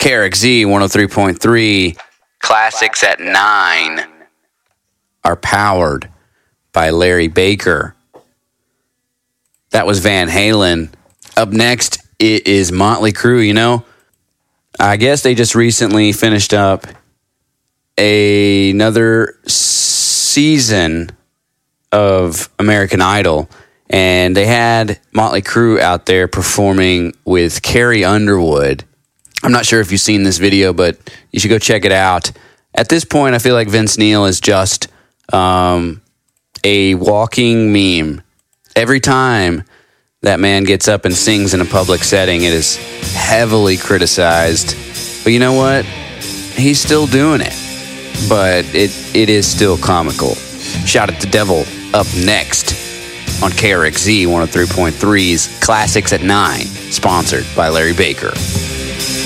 KRXZ 103.3 Classics at 9 are powered by Larry Baker. That was Van Halen. Up next, it is Motley Crue. You know, I guess they just recently finished up another season of American Idol, and they had Motley Crue out there performing with Carrie Underwood. I'm not sure if you've seen this video, but you should go check it out. At this point, I feel like Vince Neil is just a walking meme. Every time that man gets up and sings in a public setting, it is heavily criticized. But you know what? He's still doing it. But it is still comical. Shout at the Devil up next on KRXZ 103.3's Classics at 9, sponsored by Larry Baker.